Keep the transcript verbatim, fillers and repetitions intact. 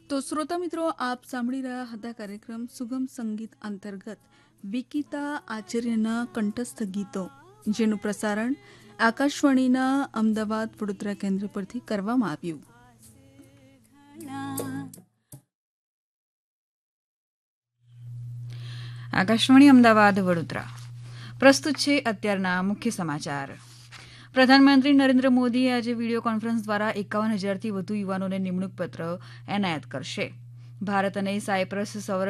તો શ્રોતા મિત્રો, આપ સાંભળી રહ્યા હતા કાર્યક્રમ સુગમ સંગીત અંતર્ગત વિકિતા આચાર્યના કંઠસ્થ ગીતો, જેનું પ્રસારણ આકાશવાણીના અમદાવાદ વડોદરા કેન્દ્ર પરથી કરવામાં આવ્યું. આકાશવાણી અમદાવાદ વડોદરા પ્રસ્તુત છે અત્યારના મુખ્ય સમાચાર. પ્રધાનમંત્રી નરેન્દ્ર મોદી આજે વિડીયો કોન્ફરન્સ દ્વારા એકાવન હજારથી વધુ યુવાનોને નિમણૂક પત્ર એનાયત કરશે. ભારત અને સાયપ્રસ સંરક્ષણ